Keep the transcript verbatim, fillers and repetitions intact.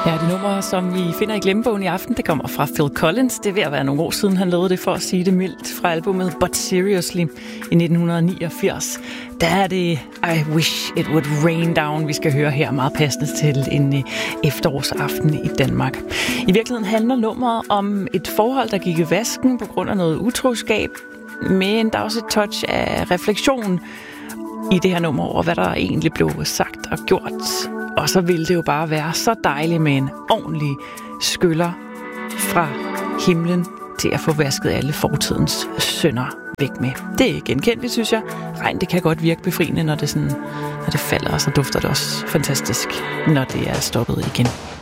Ja, det nummer, som vi finder i glemmebogen i aften, det kommer fra Phil Collins. Det er ved at være nogle år siden, han lavede det, for at sige det mildt, fra albumet But Seriously i nitten niogfirs. Der er det I Wish It Would Rain Down, vi skal høre her, meget passende til en efterårsaften i Danmark. I virkeligheden handler nummeret om et forhold, der gik i vasken på grund af noget utroskab, men der er også et touch af refleksion i det her nummer over, hvad der egentlig blev sagt og gjort. Og så ville det jo bare være så dejligt med en ordentlig skyller fra himlen til at få vasket alle fortidens synder væk med. Det er genkendeligt, synes jeg. Regn, det kan godt virke befriende, når det, sådan, når det falder, og så dufter det også fantastisk, når det er stoppet igen.